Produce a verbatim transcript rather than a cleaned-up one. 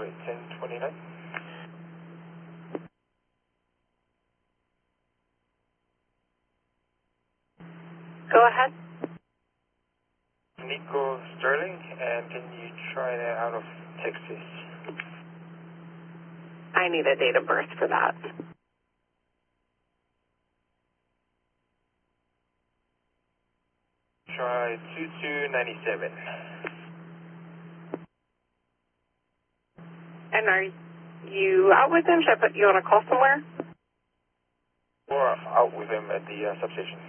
runway ten twenty-nine. Go ahead. Nico Sterling, and can you try that out of Texas? I need a date of birth for that. Try two two nine seven. And are you out with him? Should I put you on a call somewhere? Or out with him at the uh, substation.